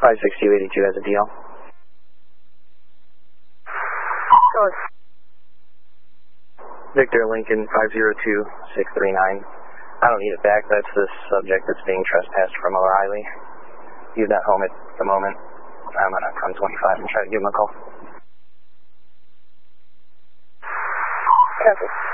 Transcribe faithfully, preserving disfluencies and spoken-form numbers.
five six two eighty-two has a D L. Good. Victor Lincoln five zero two six three nine. I don't need it back. That's the subject that's being trespassed from O'Reilly. He's not home at the moment. I'm going to come twenty-five and try to give him a call. Cancel.